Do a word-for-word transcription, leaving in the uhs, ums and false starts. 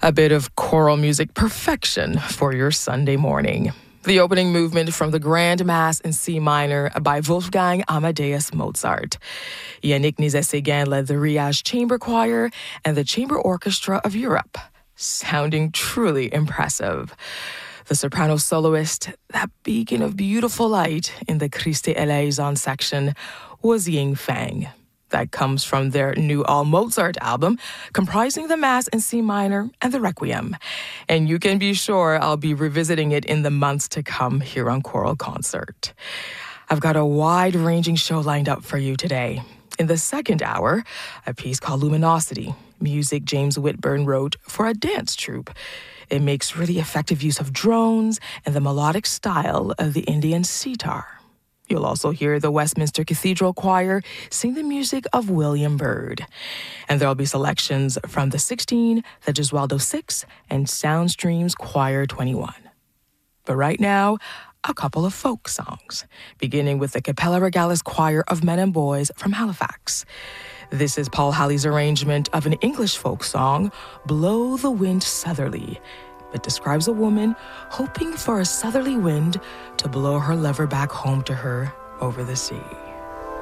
A bit of choral music perfection for your Sunday morning. The opening movement from the Grand Mass in C minor by Wolfgang Amadeus Mozart. Yannick Nézet-Séguin led the Riage Chamber Choir and the Chamber Orchestra of Europe, sounding truly impressive. The soprano soloist, that beacon of beautiful light in the Christe Eleison section, was Ying Fang. That comes from their new All Mozart album, comprising the Mass in C minor and the Requiem. And you can be sure I'll be revisiting it in the months to come here on Choral Concert. I've got a wide-ranging show lined up for you today. In the second hour, a piece called Luminosity, music James Whitburn wrote for a dance troupe. It makes really effective use of drones and the melodic style of the Indian sitar. You'll also hear the Westminster Cathedral Choir sing the music of William Byrd. And there'll be selections from the sixteen, the Gesualdo six, and Soundstream's Choir twenty-one. But right now, a couple of folk songs, beginning with the Capella Regalis Choir of Men and Boys from Halifax. This is Paul Halley's arrangement of an English folk song, Blow the Wind Southerly. It describes a woman hoping for a southerly wind to blow her lover back home to her over the sea.